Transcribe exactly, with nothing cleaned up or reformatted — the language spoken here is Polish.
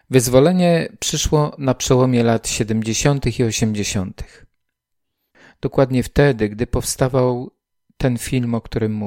Wyzwolenie przyszło na przełomie lat siedemdziesiątych i osiemdziesiątych. Dokładnie wtedy, gdy powstawał ten film, o którym mówię.